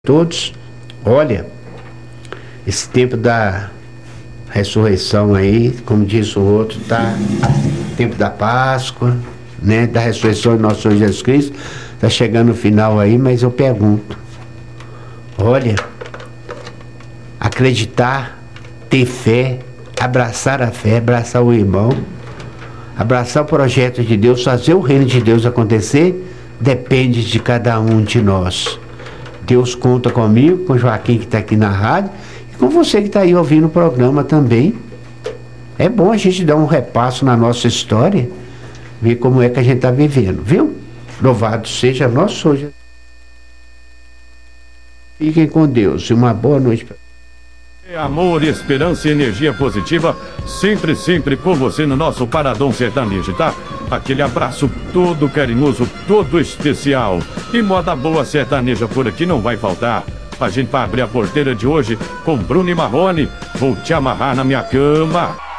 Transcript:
Todos, olha, esse tempo da ressurreição aí, como disse o outro, tá? Tempo da Páscoa, né? Da ressurreição de nosso Senhor Jesus Cristo, tá chegando o final aí, mas eu pergunto, olha, acreditar, ter fé, abraçar a fé, abraçar o irmão, abraçar o projeto de Deus, fazer o reino de Deus acontecer, depende de cada um de nós. Deus conta comigo, com o Joaquim que está aqui na rádio, e com você que está aí ouvindo o programa também. É bom a gente dar um repasso na nossa história, ver como é que a gente está vivendo, viu? Louvado seja nosso Senhor. Fiquem com Deus e uma boa noite para amor, esperança e energia positiva, sempre com você no nosso Paradão Sertanejo, tá? Aquele abraço todo carinhoso, todo especial. E moda boa sertaneja por aqui não vai faltar. A gente vai abrir a porteira de hoje com Bruno e Marrone. Vou te amarrar na minha cama.